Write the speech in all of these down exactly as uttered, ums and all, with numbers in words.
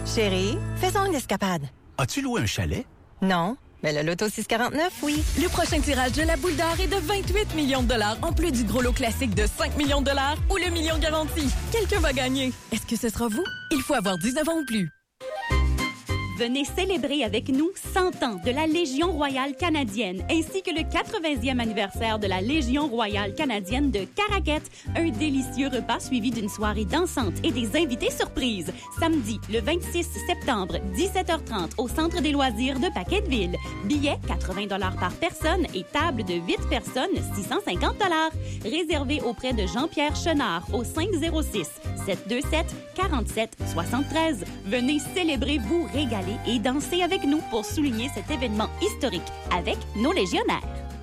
Chérie, faisons une escapade. As-tu loué un chalet? Non, mais le Loto six cent quarante-neuf, oui. Le prochain tirage de la boule d'or est de vingt-huit millions de dollars, en plus du gros lot classique de cinq millions de dollars ou le million garanti. Quelqu'un va gagner. Est-ce que ce sera vous? Il faut avoir dix-neuf ans ou plus. Venez célébrer avec nous cent ans de la Légion royale canadienne, ainsi que le quatre-vingtième anniversaire de la Légion royale canadienne de Caraquette. Un délicieux repas suivi d'une soirée dansante et des invités surprises. Samedi, le vingt-six septembre, dix-sept heures trente, au Centre des loisirs de Paquetteville. Billets, quatre-vingts dollars par personne et table de huit personnes, six cent cinquante dollars. Réservé auprès de Jean-Pierre Chenard au cinq zéro six, sept deux sept, quatre-sept trois trois. Venez célébrer, vous régaler et danser avec nous pour souligner cet événement historique avec nos légionnaires.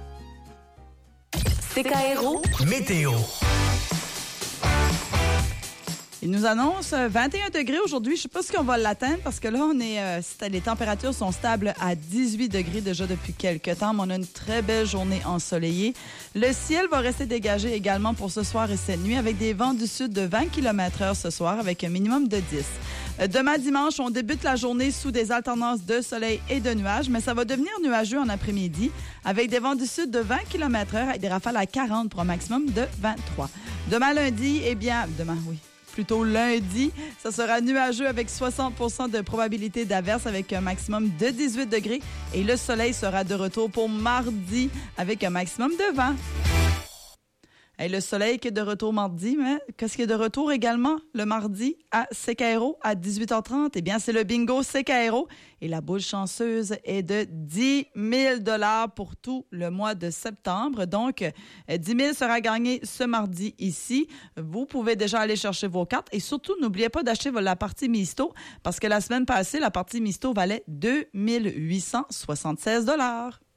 C K R O Météo. Il nous annonce vingt et un degrés aujourd'hui. Je ne sais pas si on va l'atteindre parce que là, on est, euh, les températures sont stables à dix-huit degrés déjà depuis quelques temps. Mais on a une très belle journée ensoleillée. Le ciel va rester dégagé également pour ce soir et cette nuit avec des vents du sud de vingt kilomètres heure ce soir avec un minimum de dix. Demain dimanche, on débute la journée sous des alternances de soleil et de nuages, mais ça va devenir nuageux en après-midi avec des vents du sud de vingt kilomètres heure et des rafales à quarante pour un maximum de vingt-trois. Demain lundi, eh bien, demain, oui. Plutôt lundi, ça sera nuageux avec soixante pour cent de probabilité d'averse avec un maximum de dix-huit degrés. Et le soleil sera de retour pour mardi avec un maximum de vingt. Et le soleil qui est de retour mardi, mais qu'est-ce qui est de retour également le mardi à C K R O à dix-huit heures trente? Eh bien, c'est le bingo C K R O. Et la boule chanceuse est de dix mille dollars pour tout le mois de septembre. Donc, dix mille sera gagné ce mardi ici. Vous pouvez déjà aller chercher vos cartes. Et surtout, n'oubliez pas d'acheter la partie Misto parce que la semaine passée, la partie Misto valait deux mille huit cent soixante-seize dollars.